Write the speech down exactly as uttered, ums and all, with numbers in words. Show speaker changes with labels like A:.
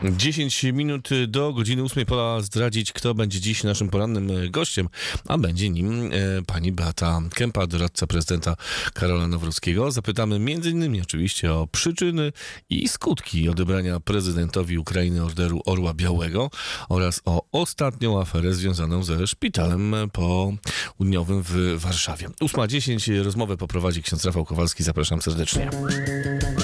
A: dziesięć minut do godziny ósmej. Pora zdradzić, kto będzie dziś naszym porannym gościem, a będzie nim e, pani Beata Kempa, doradca prezydenta Karola Nawrockiego. Zapytamy między innymi oczywiście o przyczyny i skutki odebrania prezydentowi Ukrainy Orderu Orła Białego oraz o ostatnią aferę związaną ze szpitalem południowym w Warszawie. ósma dziesięć, rozmowę poprowadzi ksiądz Rafał Kowalski. Zapraszam serdecznie.